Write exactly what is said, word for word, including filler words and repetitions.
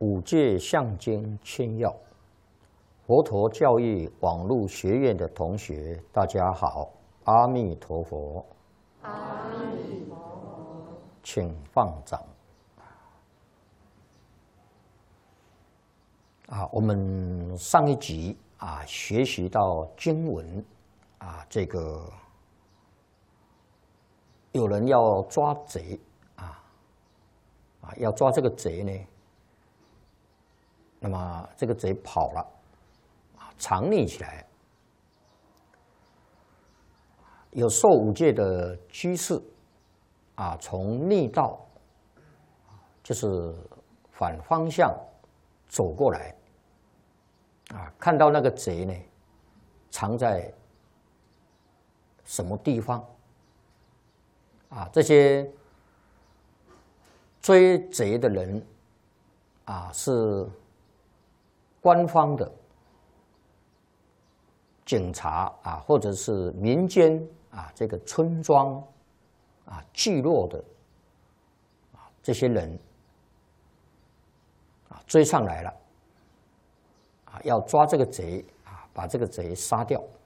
五戒相经千要，佛陀教育网络学院的同学，大家好，阿弥陀佛。 阿弥陀佛， 请放掌。啊，我们上一集啊学习到经文啊，这个有人要抓贼啊啊，要抓这个贼呢。那么这个贼跑了，啊，藏匿起来。有受五戒的居士，啊，从逆道，就是反方向走过来，啊，看到那个贼呢，藏在什么地方？啊，这些追贼的人，啊，是官方的警察啊，或者是民间啊，这个村庄啊、聚落的啊这些人啊追上来了啊，要抓这个贼啊，把这个贼杀掉。